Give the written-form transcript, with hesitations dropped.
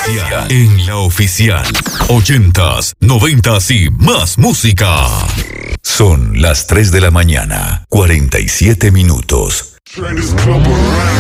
En la oficial. 80s, 90s y más música. Son las 3 de la mañana, 47 minutos.